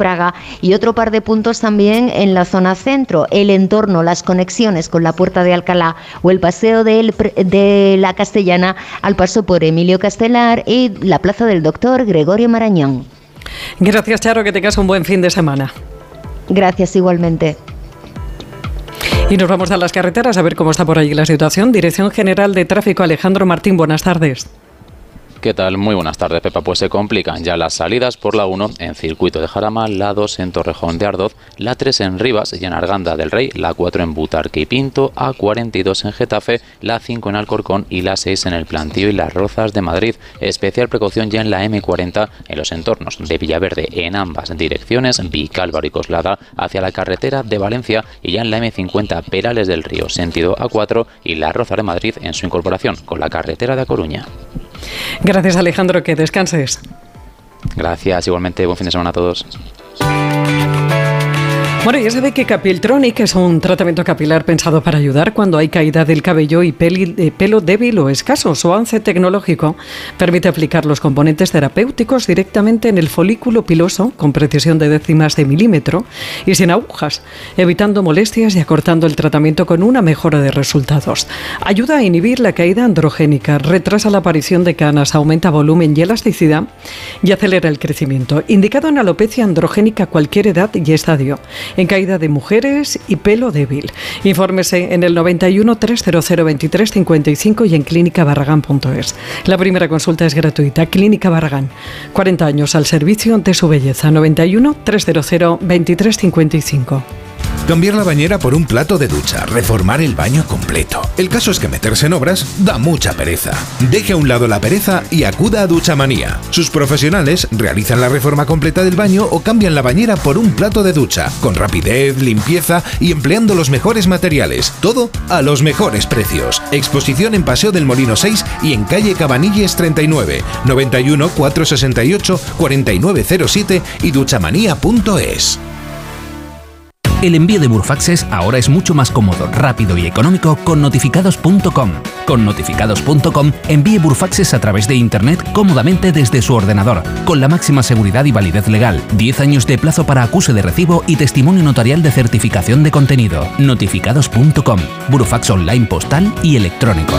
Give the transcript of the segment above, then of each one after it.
Praga, y otro par de puntos también en la zona centro, el entorno, las conexiones con la Puerta de Alcalá o el paseo de la Castellana al paso por Emilio Castelar y la Plaza del Doctor Gregorio Marañón. Gracias, Charo, que tengas un buen fin de semana. Gracias, igualmente. Y nos vamos a las carreteras a ver cómo está por allí la situación. Dirección General de Tráfico, Alejandro Martín, buenas tardes. ¿Qué tal? Muy buenas tardes, Pepa. Pues se complican ya las salidas por la 1 en Circuito de Jarama, la 2 en Torrejón de Ardoz, la 3 en Rivas y en Arganda del Rey, la 4 en Butarque y Pinto, A42 en Getafe, la 5 en Alcorcón y la 6 en El Plantío y Las Rozas de Madrid. Especial precaución ya en la M40 en los entornos de Villaverde en ambas direcciones, Vicálvaro y Coslada hacia la carretera de Valencia, y ya en la M50 Perales del Río sentido A4 y Las Rozas de Madrid en su incorporación con la carretera de A Coruña. Gracias, Alejandro, que descanses. Gracias, igualmente, buen fin de semana a todos. Bueno, ya sabe que Capiltronic es un tratamiento capilar pensado para ayudar cuando hay caída del cabello y pelo débil o escaso. Su avance tecnológico permite aplicar los componentes terapéuticos directamente en el folículo piloso con precisión de décimas de milímetro y sin agujas, evitando molestias y acortando el tratamiento con una mejora de resultados. Ayuda a inhibir la caída androgénica, retrasa la aparición de canas, aumenta volumen y elasticidad y acelera el crecimiento. Indicado en alopecia androgénica a cualquier edad y estadio, en caída de mujeres y pelo débil. Infórmese en el 91 300 23 55 y en clínicabarragán.es. La primera consulta es gratuita. Clínica Barragán, 40 años al servicio de su belleza. 91 300 23 55. Cambiar la bañera por un plato de ducha, reformar el baño completo. El caso es que meterse en obras da mucha pereza. Deje a un lado la pereza y acuda a Duchamanía. Sus profesionales realizan la reforma completa del baño o cambian la bañera por un plato de ducha, con rapidez, limpieza y empleando los mejores materiales. Todo a los mejores precios. Exposición en Paseo del Molino 6 y en calle Cabanilles 39, 91 468 4907 y duchamanía.es. El envío de Burofaxes ahora es mucho más cómodo, rápido y económico con notificados.com. Con notificados.com envíe Burofaxes a través de Internet cómodamente desde su ordenador, con la máxima seguridad y validez legal, 10 años de plazo para acuse de recibo y testimonio notarial de certificación de contenido. Notificados.com, Burofax online postal y electrónico.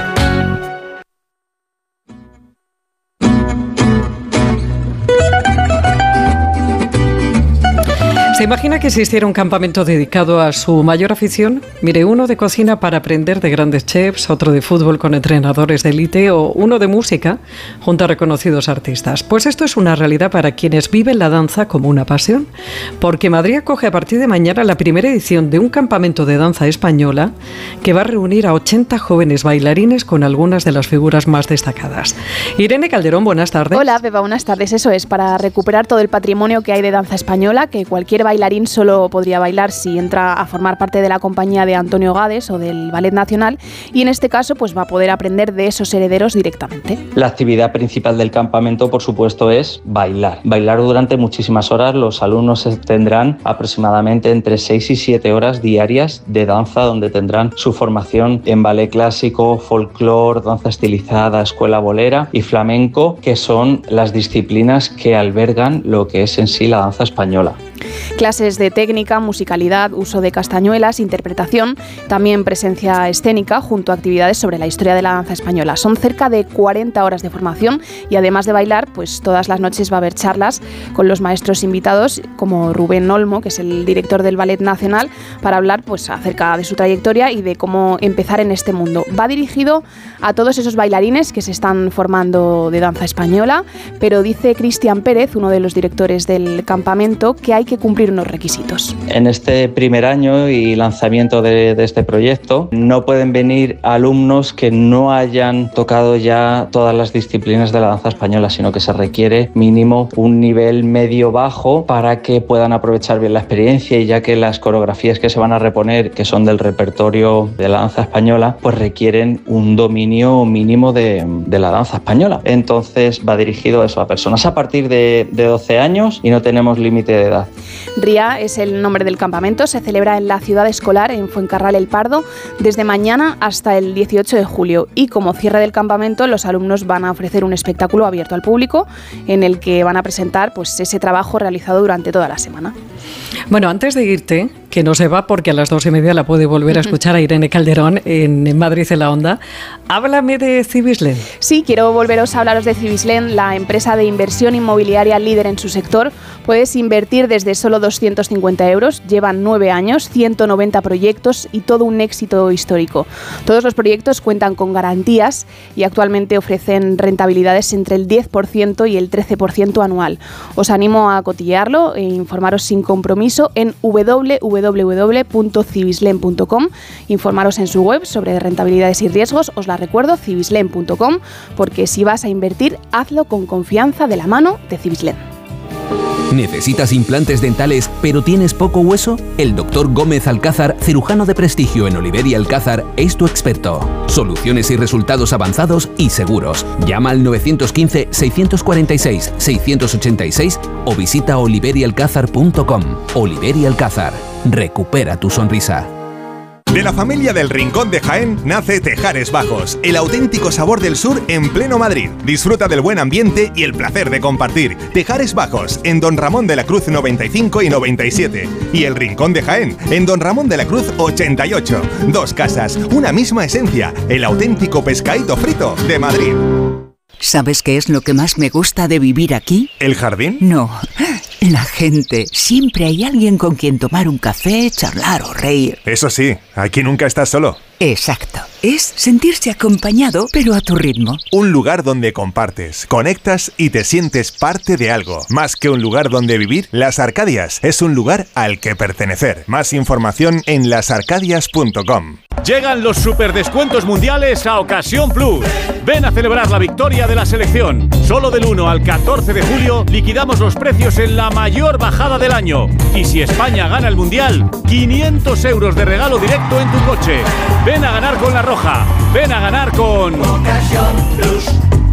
¿Se imagina que existiera un campamento dedicado a su mayor afición? Mire, uno de cocina para aprender de grandes chefs, otro de fútbol con entrenadores de élite o uno de música junto a reconocidos artistas. Pues esto es una realidad para quienes viven la danza como una pasión, porque Madrid acoge a partir de mañana la primera edición de un campamento de danza española que va a reunir a 80 jóvenes bailarines con algunas de las figuras más destacadas. Irene Calderón, buenas tardes. Hola, Pepa, buenas tardes. Eso es, para recuperar todo el patrimonio que hay de danza española, que cualquier bailarín solo podría bailar si entra a formar parte de la compañía de Antonio Gades o del Ballet Nacional, y en este caso pues va a poder aprender de esos herederos directamente. La actividad principal del campamento, por supuesto, es bailar. Bailar durante muchísimas horas. Los alumnos tendrán aproximadamente entre 6 y 7 horas diarias de danza, donde tendrán su formación en ballet clásico, folclore, danza estilizada, escuela bolera y flamenco, que son las disciplinas que albergan lo que es en sí la danza española. Clases de técnica, musicalidad, uso de castañuelas, interpretación, también presencia escénica junto a actividades sobre la historia de la danza española. Son cerca de 40 horas de formación y además de bailar, pues todas las noches va a haber charlas con los maestros invitados como Rubén Olmo, que es el director del Ballet Nacional, para hablar pues acerca de su trayectoria y de cómo empezar en este mundo. Va dirigido a todos esos bailarines que se están formando de danza española, pero dice Cristian Pérez, uno de los directores del campamento, que hay que cumplir unos requisitos. En este primer año y lanzamiento de este proyecto no pueden venir alumnos que no hayan tocado ya todas las disciplinas de la danza española, sino que se requiere mínimo un nivel medio-bajo para que puedan aprovechar bien la experiencia, y ya que las coreografías que se van a reponer, que son del repertorio de la danza española, pues requieren un dominio mínimo de la danza española. Entonces va dirigido a eso, a personas a partir de 12 años y no tenemos límite de edad. RIA es el nombre del campamento, se celebra en la ciudad escolar, en Fuencarral El Pardo, desde mañana hasta el 18 de julio. Y como cierre del campamento, los alumnos van a ofrecer un espectáculo abierto al público en el que van a presentar pues, ese trabajo realizado durante toda la semana. Bueno, antes de irte, que no se va porque a las 2:30 la puede volver a escuchar a Irene Calderón en Madrid en la Onda, háblame de Cibislen. Sí, quiero volveros a hablaros de Cibislen, la empresa de inversión inmobiliaria líder en su sector. Puedes invertir desde solo 250 euros, llevan 9 años, 190 proyectos y todo un éxito histórico. Todos los proyectos cuentan con garantías y actualmente ofrecen rentabilidades entre el 10% y el 13% anual. Os animo a cotillearlo e informaros sin compromiso en www.cibislen.com. Informaros en su web sobre rentabilidades y riesgos, os la recuerdo, cibislen.com, porque si vas a invertir, hazlo con confianza de la mano de Cibislen. ¿Necesitas implantes dentales pero tienes poco hueso? El Dr. Gómez Alcázar, cirujano de prestigio en Oliver y Alcázar, es tu experto. Soluciones y resultados avanzados y seguros. Llama al 915-646-686 o visita oliverialcázar.com. Oliver y Alcázar. Recupera tu sonrisa. De la familia del Rincón de Jaén nace Tejares Bajos, el auténtico sabor del sur en pleno Madrid. Disfruta del buen ambiente y el placer de compartir. Tejares Bajos, en Don Ramón de la Cruz 95 y 97. Y el Rincón de Jaén, en Don Ramón de la Cruz 88. Dos casas, una misma esencia, el auténtico pescadito frito de Madrid. ¿Sabes qué es lo que más me gusta de vivir aquí? ¿El jardín? No, la gente. Siempre hay alguien con quien tomar un café, charlar o reír. Eso sí, aquí nunca estás solo. Exacto. Es sentirse acompañado, pero a tu ritmo. Un lugar donde compartes, conectas y te sientes parte de algo. Más que un lugar donde vivir, Las Arcadias es un lugar al que pertenecer. Más información en lasarcadias.com. Llegan los superdescuentos mundiales a Ocasión Plus. Ven a celebrar la victoria de la selección. Solo del 1 al 14 de julio liquidamos los precios en la mayor bajada del año. Y si España gana el mundial, 500 euros de regalo directo en tu coche. Ven a ganar con La Roja. Ven a ganar con Ocasión Plus.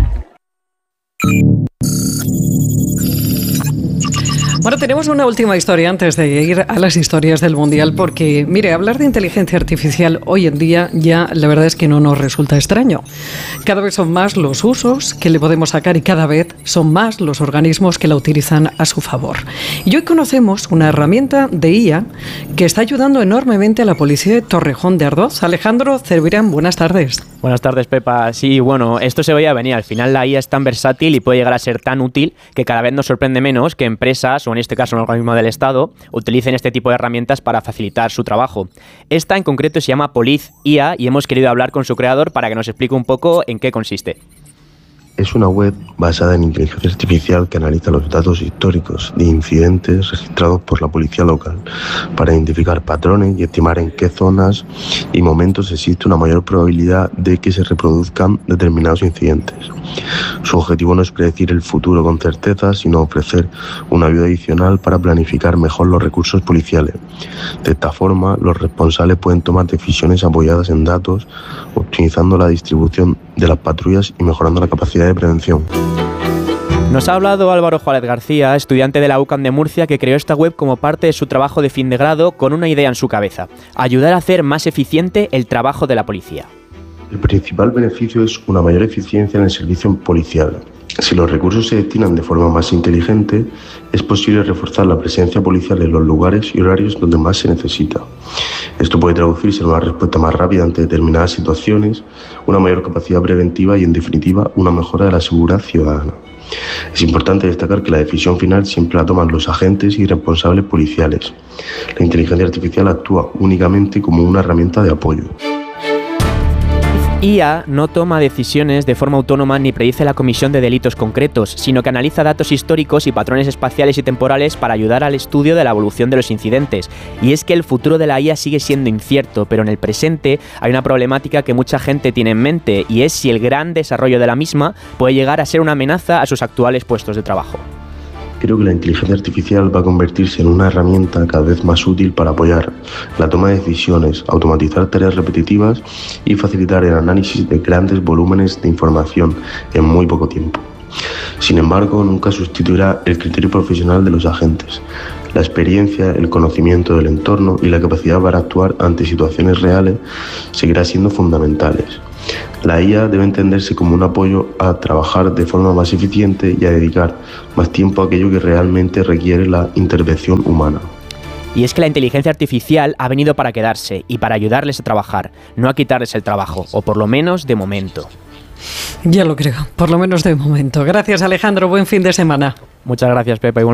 Bueno, tenemos una última historia antes de ir a las historias del Mundial, porque, mire, hablar de inteligencia artificial hoy en día ya la verdad es que no nos resulta extraño. Cada vez son más los usos que le podemos sacar y cada vez son más los organismos que la utilizan a su favor. Y hoy conocemos una herramienta de IA que está ayudando enormemente a la policía de Torrejón de Ardoz. Alejandro Cervirán, buenas tardes. Buenas tardes, Pepa. Sí, bueno, esto se veía venir. Al final la IA es tan versátil y puede llegar a ser tan útil que cada vez nos sorprende menos que empresas, o en este caso un organismo del Estado, utilicen este tipo de herramientas para facilitar su trabajo. Esta en concreto se llama Police IA y hemos querido hablar con su creador para que nos explique un poco en qué consiste. Es una web basada en inteligencia artificial que analiza los datos históricos de incidentes registrados por la policía local para identificar patrones y estimar en qué zonas y momentos existe una mayor probabilidad de que se reproduzcan determinados incidentes. Su objetivo no es predecir el futuro con certeza, sino ofrecer una ayuda adicional para planificar mejor los recursos policiales. De esta forma, los responsables pueden tomar decisiones apoyadas en datos, optimizando la distribución de las patrullas y mejorando la capacidad de prevención. Nos ha hablado Álvaro Juárez García, estudiante de la UCAM de Murcia, que creó esta web como parte de su trabajo de fin de grado con una idea en su cabeza: ayudar a hacer más eficiente el trabajo de la policía. El principal beneficio es una mayor eficiencia en el servicio policial. Si los recursos se destinan de forma más inteligente, es posible reforzar la presencia policial en los lugares y horarios donde más se necesita. Esto puede traducirse en una respuesta más rápida ante determinadas situaciones, una mayor capacidad preventiva y, en definitiva, una mejora de la seguridad ciudadana. Es importante destacar que la decisión final siempre la toman los agentes y responsables policiales. La inteligencia artificial actúa únicamente como una herramienta de apoyo. IA no toma decisiones de forma autónoma ni predice la comisión de delitos concretos, sino que analiza datos históricos y patrones espaciales y temporales para ayudar al estudio de la evolución de los incidentes. Y es que el futuro de la IA sigue siendo incierto, pero en el presente hay una problemática que mucha gente tiene en mente, y es si el gran desarrollo de la misma puede llegar a ser una amenaza a sus actuales puestos de trabajo. Creo que la inteligencia artificial va a convertirse en una herramienta cada vez más útil para apoyar la toma de decisiones, automatizar tareas repetitivas y facilitar el análisis de grandes volúmenes de información en muy poco tiempo. Sin embargo, nunca sustituirá el criterio profesional de los agentes. La experiencia, el conocimiento del entorno y la capacidad para actuar ante situaciones reales seguirá siendo fundamentales. La IA debe entenderse como un apoyo a trabajar de forma más eficiente y a dedicar más tiempo a aquello que realmente requiere la intervención humana. Y es que la inteligencia artificial ha venido para quedarse y para ayudarles a trabajar, no a quitarles el trabajo, o por lo menos de momento. Ya lo creo, por lo menos de momento. Gracias, Alejandro, buen fin de semana. Muchas gracias, Pepa.